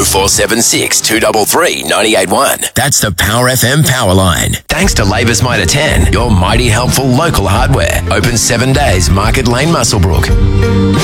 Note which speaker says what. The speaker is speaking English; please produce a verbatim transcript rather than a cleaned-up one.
Speaker 1: four seven six, two three three, nine eight one. That's the Power F M Power Line. Thanks to Labour's Mitre ten, your mighty helpful local hardware. Open seven days, Market Lane, Muswellbrook.